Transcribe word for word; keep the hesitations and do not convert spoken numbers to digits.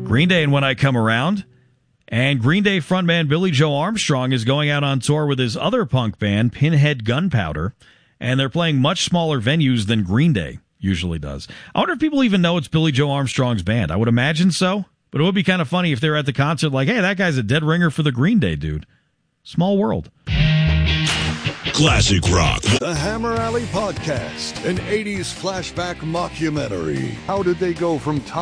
Green Day and When I Come Around. And Green Day frontman Billy Joe Armstrong is going out on tour with his other punk band, Pinhead Gunpowder, and they're playing much smaller venues than Green Day usually does. I wonder if people even know it's Billy Joe Armstrong's band. I would imagine so, but it would be kind of funny if they were at the concert like, hey, that guy's a dead ringer for the Green Day dude. Small world. Classic rock. The Hammer Alley Podcast, an eighties flashback mockumentary. How did they go from top